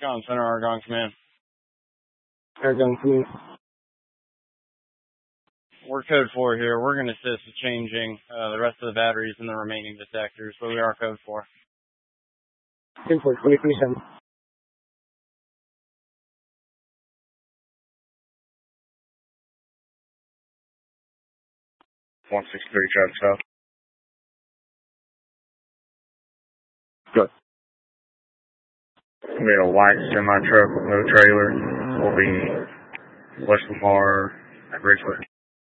Con Center, Argonne Command. Argonne Command. We're code 4 here. We're going to assist with changing the rest of the batteries in the remaining detectors, but we are code 4. 10-4, 2027. Traffic South. Good. We had a white semi-truck with no trailer. Will be West Lamar at Ridgewood.